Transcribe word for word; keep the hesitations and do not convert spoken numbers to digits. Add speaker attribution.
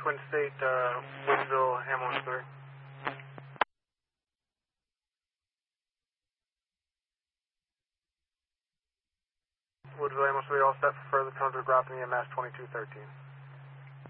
Speaker 1: Twin State, uh, Woodsville, ambulance three. Woodsville, ambulance three, all set for further tons of dropping E M S twenty-two thirteen.